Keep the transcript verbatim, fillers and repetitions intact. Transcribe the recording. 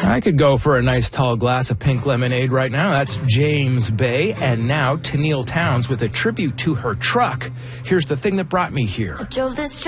I could go for a nice tall glass of pink lemonade right now. That's James Bay. And now Tennille Townes with a tribute to her truck. Here's the thing that brought me here. I drove this